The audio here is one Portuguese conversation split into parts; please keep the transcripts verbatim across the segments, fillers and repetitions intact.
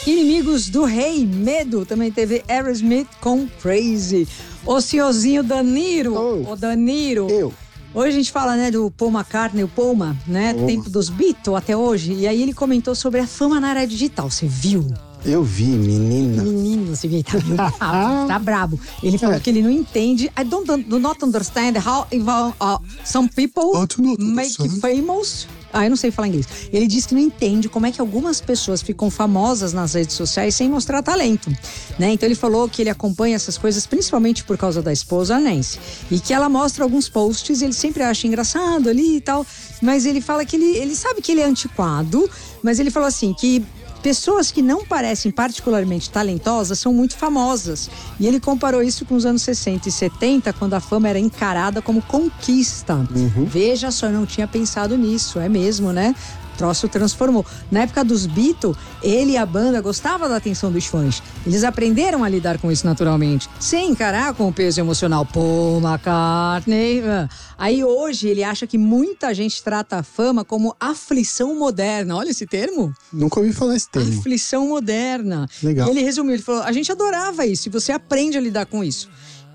Inimigos do Rei, Medo. Também teve Aerosmith com Crazy. O senhorzinho Danilo, Oh. o Danilo. Eu. Hoje a gente fala, né, do Paul McCartney, o Pauma, né, Oh. tempo dos Beatles até hoje. E aí ele comentou sobre a fama na área digital. Você viu? Eu vi, menina. Menino, você viu, tá, viu? tá, tá brabo. Ele falou É. que ele não entende. I don't, do not understand how uh, some people I do not make understand. famous. Ah, eu não sei falar inglês. Ele diz que não entende como é que algumas pessoas ficam famosas nas redes sociais sem mostrar talento, né? Então ele falou que ele acompanha essas coisas principalmente por causa da esposa, a Nancy, e que ela mostra alguns posts e ele sempre acha engraçado ali e tal, mas ele fala que ele, ele sabe que ele é antiquado, mas ele falou assim que pessoas que não parecem particularmente talentosas são muito famosas. E ele comparou isso com os anos sessenta e setenta, quando a fama era encarada como conquista. Uhum. Veja só, eu não tinha pensado nisso, é mesmo, né? O troço transformou. Na época dos Beatles, ele e a banda gostavam da atenção dos fãs. Eles aprenderam a lidar com isso naturalmente, sem encarar com o peso emocional. Paul McCartney. Aí hoje ele acha que muita gente trata a fama como aflição moderna. Olha esse termo. Nunca ouvi falar esse termo. Aflição moderna. Legal. E ele resumiu, ele falou, a gente adorava isso e você aprende a lidar com isso.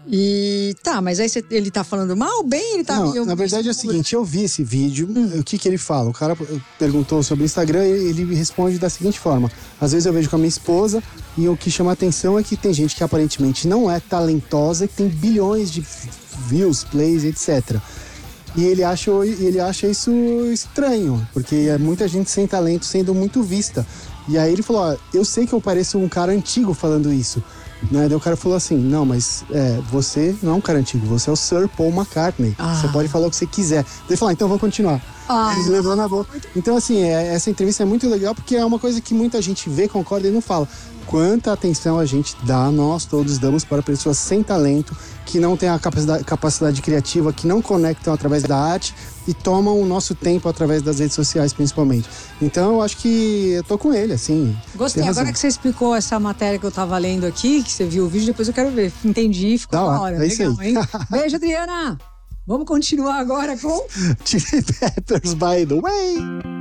E tá, mas aí você, ele tá falando mal, bem? Ele tá Não, eu- na verdade é o seguinte, eu vi esse vídeo, o que que ele fala? O cara perguntou sobre o Instagram e ele responde da seguinte forma: às vezes eu vejo com a minha esposa e o que chama a atenção é que tem gente que aparentemente não é talentosa e que tem bilhões de views, plays, etcétera. E ele acha, ele acha isso estranho, porque é muita gente sem talento sendo muito vista. E aí ele falou, ó, eu sei que eu pareço um cara antigo falando isso, né? Daí o cara falou assim, não, mas é, você não é um cara antigo, você é o Sir Paul McCartney. Ah. Você pode falar o que você quiser. Daí ele falou, ah, então vamos continuar. Ah. Ele levou na boca. Então, assim, é, essa entrevista é muito legal porque é uma coisa que muita gente vê, concorda e não fala. Quanta atenção a gente dá, nós todos damos para pessoas sem talento, que não têm a capacidade, capacidade criativa, que não conectam através da arte e tomam o nosso tempo através das redes sociais, principalmente. Então, eu acho que eu tô com ele, assim. Gostei, tem razão. agora que você explicou essa matéria que eu tava lendo aqui, que você viu o vídeo, depois eu quero ver. Entendi, ficou Da da hora, hora. é isso Legal, aí. hein? Beijo, Adriana! Vamos continuar agora com... Chili Peppers, by the way.